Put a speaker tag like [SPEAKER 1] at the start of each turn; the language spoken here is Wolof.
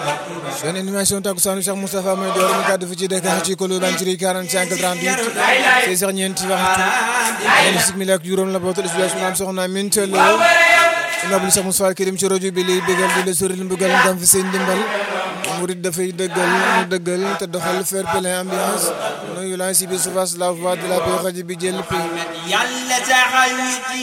[SPEAKER 1] seen animation takkusaanu Cheikh Moustapha mooy door mi kàddu fi ci Dakar ci Colobane ci 45 38 c'est sax ñeenti waxtu ñeent simili ak juróom la bootul isbiya maam soxna Mintel nabul Cheikh Moustapha Karim ci rajo bi lay bégal di la soril mbugal ngam fi seen dimbal murid dafay dëggal mu dëggal te doxal fair play ambiance nuyu la si bi soufas la voix de la paix xaji bi jël